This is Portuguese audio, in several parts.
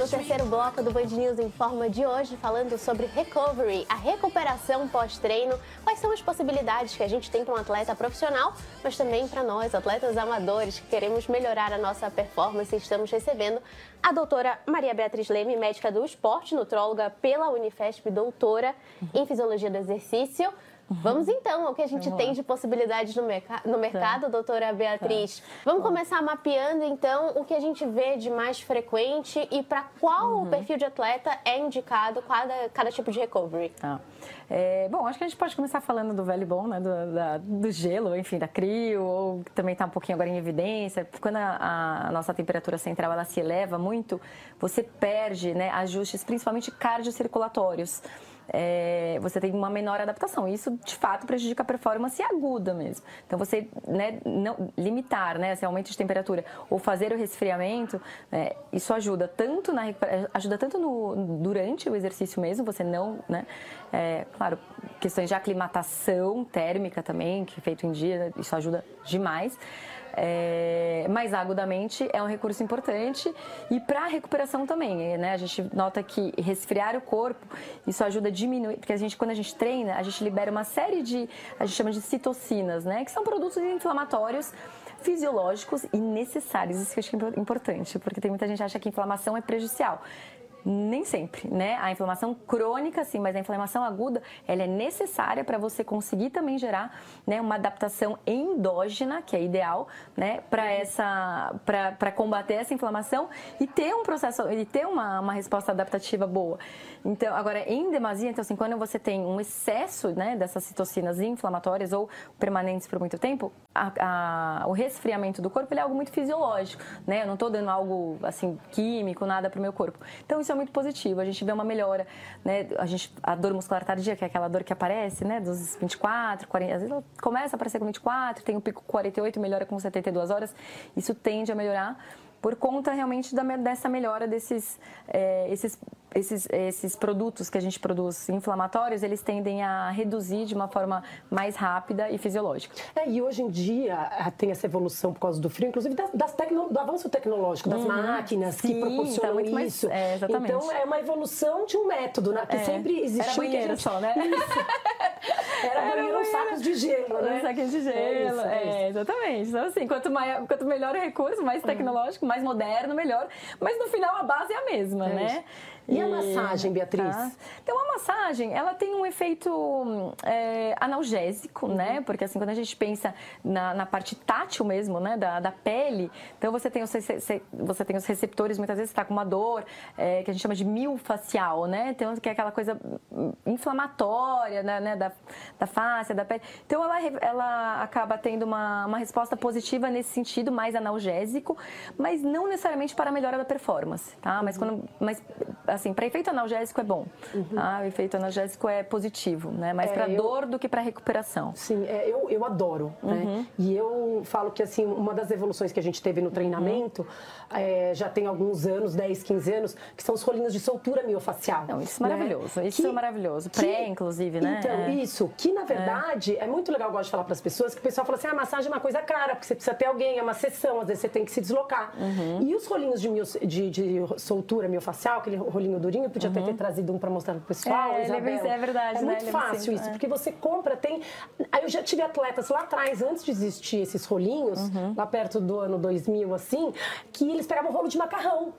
no terceiro bloco do Band News Informa de hoje, falando sobre recovery, a recuperação pós-treino. Quais são as possibilidades que a gente tem para um atleta profissional, mas também para nós, atletas amadores, que queremos melhorar a nossa performance. Estamos recebendo a doutora Maria Beatriz Leme, médica do esporte, nutróloga pela Unifesp, doutora em Fisiologia do Exercício. Vamos então ao que a gente tem de possibilidades no mercado, doutora Beatriz. Vamos começar mapeando então o que a gente vê de mais frequente e para qual perfil de atleta é indicado cada tipo de recovery. Bom, acho que a gente pode começar falando do velho bom, né, do gelo, enfim, da crio, ou que também está um pouquinho agora em evidência. Quando a nossa temperatura central ela se eleva muito, você perde, né, ajustes principalmente cardiocirculatórios. Você tem uma menor adaptação. Isso, de fato, prejudica a performance aguda mesmo. Então, você, né, não limitar, né, esse aumento de temperatura ou fazer o resfriamento, isso ajuda tanto durante o exercício mesmo, você não, né, claro, questões de aclimatação térmica também, que é feito em dia, isso ajuda demais. Mais agudamente é um recurso importante e para a recuperação também, né? A gente nota que resfriar o corpo, isso ajuda a diminuir, porque quando a gente treina, a gente libera uma série de, a gente chama de citocinas, né? Que são produtos inflamatórios fisiológicos e necessários. Isso que eu acho que é importante, porque tem muita gente que acha que inflamação é prejudicial. Nem sempre, né? A inflamação crônica, sim, mas a inflamação aguda, ela é necessária para você conseguir também gerar, né, uma adaptação endógena, que é ideal, né, para combater essa inflamação e ter um processo, e ter uma resposta adaptativa boa. Então, agora, em demasia, então, assim, quando você tem um excesso, né, dessas citocinas inflamatórias ou permanentes por muito tempo, o resfriamento do corpo ele é algo muito fisiológico, né? Eu não estou dando algo, assim, químico, nada para o meu corpo. Então, isso é muito positivo, a gente vê uma melhora, né? A dor muscular tardia, que é aquela dor que aparece, né, dos 24, 40, às vezes ela começa a aparecer com 24, tem um pico 48, melhora com 72 horas, isso tende a melhorar por conta realmente dessa melhora esses produtos que a gente produz inflamatórios, eles tendem a reduzir de uma forma mais rápida e fisiológica. E hoje em dia tem essa evolução por causa do frio, inclusive do avanço tecnológico, das máquinas que proporcionam muito isso. Exatamente. Então é uma evolução de um método, né? Que sempre existiu. Era banheiro só, né? Eram sacos de gelo, né? Sacos de gelo, exatamente. Então, assim, quanto melhor o recurso, mais tecnológico, mais moderno, melhor. Mas no final a base é a mesma, né? E a massagem, Beatriz? Então, a massagem, ela tem um efeito analgésico, né? Porque, assim, quando a gente pensa na parte tátil mesmo, né? Da pele, então você tem os receptores, muitas vezes você está com uma dor, que a gente chama de miofascial, né? Então, que é aquela coisa inflamatória, né? Da face, da pele. Então, ela acaba tendo uma resposta positiva nesse sentido, mais analgésico, mas não necessariamente para a melhora da performance, tá? Mas assim, para efeito analgésico é bom, tá? O efeito analgésico é positivo, né? Mais para dor do que para recuperação. Sim, eu adoro, né? E eu falo que, assim, uma das evoluções que a gente teve no treinamento, já tem alguns anos, 10, 15 anos, que são os rolinhos de soltura miofacial. Não, isso é maravilhoso, né? Isso é maravilhoso. Inclusive, né? Então, isso, que na verdade é muito legal, eu gosto de falar para as pessoas, que o pessoal fala assim, a massagem é uma coisa cara, porque você precisa ter alguém, é uma sessão, às vezes você tem que se deslocar. E os rolinhos de soltura miofacial, aquele rolinho durinho, eu podia até ter trazido um para mostrar pro pessoal, Isabel. É verdade, é muito fácil isso, porque você compra, Aí eu já tive atletas lá atrás, antes de existir esses rolinhos, lá perto do ano 2000, assim, que eles pegavam rolo de macarrão.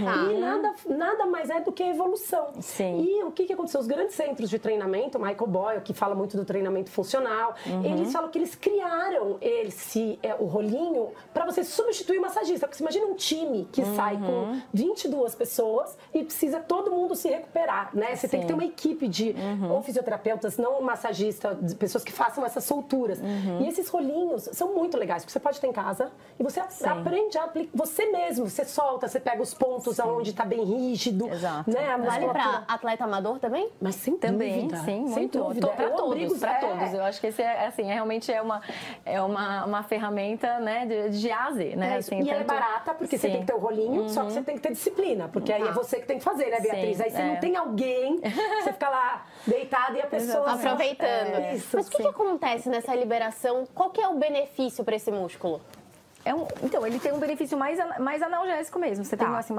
E nada mais é do que evolução. Sim. E o que aconteceu? Os grandes centros de treinamento, Michael Boyle, que fala muito do treinamento funcional, eles falam que eles criaram o rolinho para você substituir o massagista. Porque você imagina um time que sai com 22 pessoas e precisa todo mundo se recuperar, né? Você tem que ter uma equipe de ou fisioterapeutas, não massagista, pessoas que façam essas solturas. E esses rolinhos são muito legais, porque você pode ter em casa e você aprende a aplicar você mesmo. Você solta, você pega os pontos aonde está bem rígido. Exato. Né? Vale para atleta amador também? Mas sem também, dúvida. sim, sem muito. dúvida. Para todos. Eu acho que esse realmente é uma ferramenta, né, de A a Z, né? Assim, e ela é barata, porque você tem que ter o rolinho, só que você tem que ter disciplina, porque aí é você que tem que fazer, né, Beatriz? Aí você não tem alguém, você fica lá deitada e a pessoa... Aproveitando. Mas o que acontece nessa liberação? Qual que é o benefício para esse músculo? Então, ele tem um benefício mais analgésico mesmo. Você tem assim,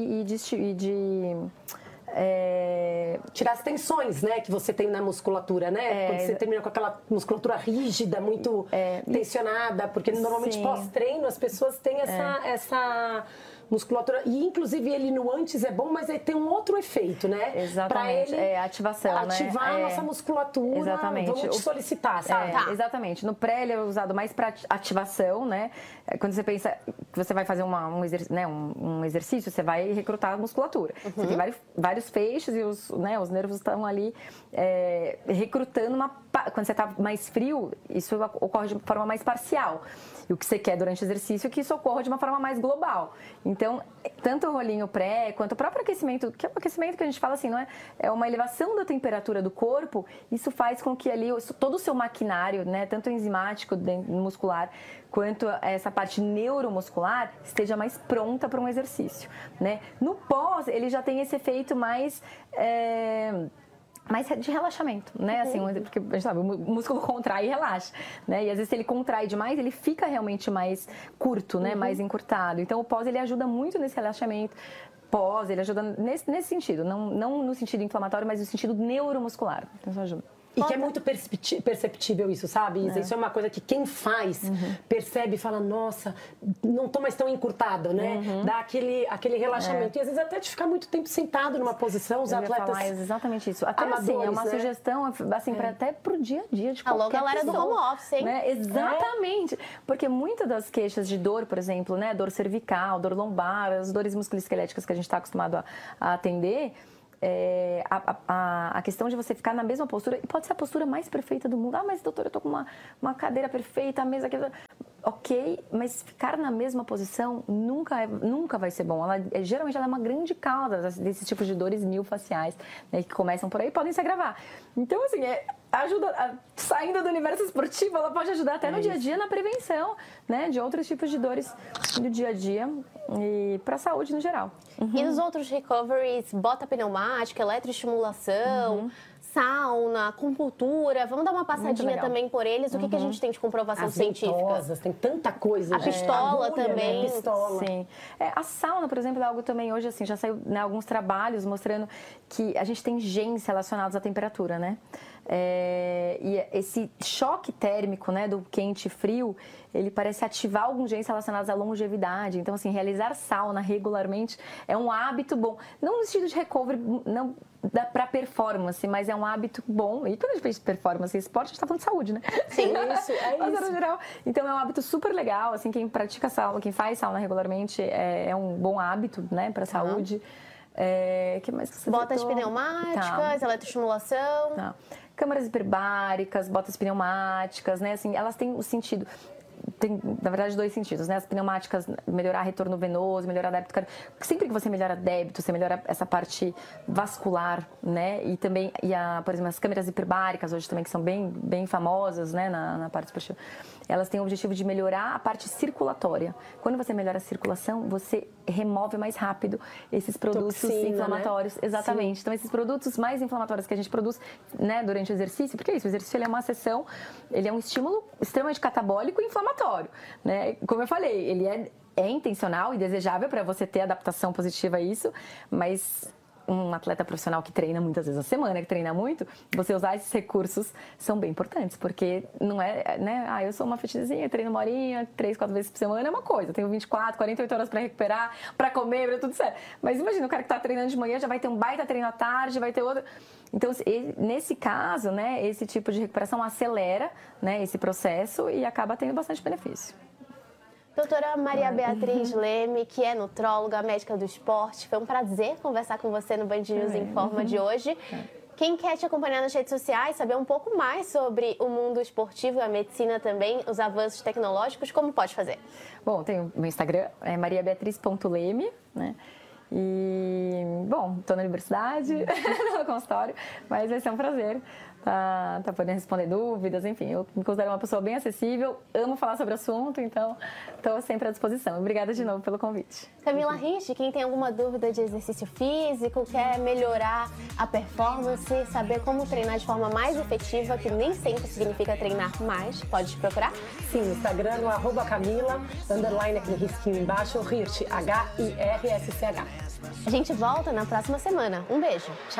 tirar as tensões, né, que você tem na musculatura, né? Quando você termina com aquela musculatura rígida, muito tensionada, porque normalmente pós-treino as pessoas têm essa musculatura. E inclusive ele no antes é bom, mas ele tem um outro efeito, né? Exatamente. Pra ele ativação, ativar a nossa musculatura. Exatamente. Vamos te solicitar, sabe? Exatamente. No pré ele é usado mais para ativação, né? Quando você pensa que você vai fazer um exercício, você vai recrutar a musculatura. Você tem vários feixes e os nervos estão ali recrutando quando você está mais frio, isso ocorre de forma mais parcial. E o que você quer durante o exercício é que isso ocorra de uma forma mais global. Então, tanto o rolinho pré, quanto o próprio aquecimento, que é o aquecimento que a gente fala assim, não é? É uma elevação da temperatura do corpo, isso faz com que ali todo o seu maquinário, né, tanto enzimático, muscular, quanto essa parte neuromuscular, esteja mais pronta para um exercício, né? No pós, ele já tem esse efeito mais de relaxamento, né? Assim, porque a gente sabe, o músculo contrai e relaxa, né? E às vezes se ele contrai demais, ele fica realmente mais curto, né? Mais encurtado. Então o pós ele ajuda muito nesse relaxamento. Pós, ele ajuda nesse sentido, não no sentido inflamatório, mas no sentido neuromuscular. Então isso ajuda. E que é muito perceptível isso, sabe, Isa? Isso é uma coisa que quem faz percebe e fala, nossa, não tô mais tão encurtado, né? Dá aquele relaxamento. E às vezes até de ficar muito tempo sentado numa posição, os atletas... Eu ia falar exatamente isso. Até amadores, assim, é uma né? sugestão, assim, até pro dia a dia de qualquer Alô, galera pessoa, do home office, hein? né? Exatamente. Porque muitas das queixas de dor, por exemplo, né? Dor cervical, dor lombar, as dores musculoesqueléticas que a gente está acostumado a atender... a questão de você ficar na mesma postura, e pode ser a postura mais perfeita do mundo. Ah, mas doutora, eu tô com uma cadeira perfeita, a mesa aqui... Ok, mas ficar na mesma posição nunca vai ser bom. Geralmente ela é uma grande causa desses tipos de dores miofasciais, né, que começam por aí e podem se agravar. Então, assim, ajuda, saindo do universo esportivo, ela pode ajudar até no dia a dia na prevenção, né, de outros tipos de dores do dia a dia e para a saúde no geral. E nos outros recoveries, bota pneumática, eletroestimulação, sauna, acupuntura, vamos dar uma passadinha também por eles. O que a gente tem de comprovação científica? Ventosas, tem tanta coisa. A pistola agulha, também. Né? Pistola. Sim. A sauna, por exemplo, é algo também hoje, assim, já saiu, né, alguns trabalhos mostrando que a gente tem genes relacionados à temperatura, né? E esse choque térmico, né, do quente e frio, ele parece ativar alguns genes relacionados à longevidade. Então, assim, realizar sauna regularmente é um hábito bom. Não no sentido de recovery, não para performance, mas é um hábito bom. E quando a gente faz performance e esporte, a gente tá falando de saúde, né? Sim, isso, Mas, isso. no geral, então, é um hábito super legal. Assim, quem pratica sauna, quem faz sauna regularmente, é um bom hábito, né, para saúde. Que mais que você botas citou? pneumáticas, eletroestimulação. Tá. Câmaras hiperbáricas, botas pneumáticas, né? Assim, elas têm o sentido... Tem, na verdade, dois sentidos, né? As pneumáticas, melhorar retorno venoso, melhorar débito cardíaco. Sempre que você melhora débito, você melhora essa parte vascular, né? E também, por exemplo, as câmeras hiperbáricas hoje também, que são bem famosas, né? Na parte esportiva. Elas têm o objetivo de melhorar a parte circulatória. Quando você melhora a circulação, você remove mais rápido esses produtos inflamatórios. Né? Exatamente. Sim. Então, esses produtos mais inflamatórios que a gente produz, né, durante o exercício, porque é isso, o exercício ele é uma sessão, ele é um estímulo extremamente catabólico e inflamatório, né? Como eu falei, ele é intencional e desejável para você ter adaptação positiva a isso, mas um atleta profissional que treina muitas vezes a semana, que treina muito, você usar esses recursos são bem importantes, porque não é, né? Ah, eu sou uma fitnessinha, treino uma horinha, 3, 4 vezes por semana, é uma coisa. Eu tenho 24, 48 horas para recuperar, para comer, para tudo certo. Mas imagina, o cara que tá treinando de manhã já vai ter um baita treino à tarde, vai ter outro... Então, nesse caso, né, esse tipo de recuperação acelera, né, esse processo e acaba tendo bastante benefício. Doutora Maria Beatriz Leme, que é nutróloga, médica do esporte, foi um prazer conversar com você no Band News Informa de hoje. Quem quer te acompanhar nas redes sociais, saber um pouco mais sobre o mundo esportivo e a medicina também, os avanços tecnológicos, como pode fazer? Bom, tem o meu Instagram, é mariabeatriz.leme, né? E, bom, estou na universidade, no consultório, mas vai ser um prazer tá podendo responder dúvidas, enfim, eu me considero uma pessoa bem acessível, amo falar sobre o assunto, então estou sempre à disposição. Obrigada de novo pelo convite. Camila Rich, quem tem alguma dúvida de exercício físico, quer melhorar a performance, saber como treinar de forma mais efetiva, que nem sempre significa treinar mais, pode te procurar? Sim, no Instagram, no @Camila, _ aquele risquinho embaixo, Hirsch, HIRSCH. A gente volta na próxima semana. Um beijo. Tchau.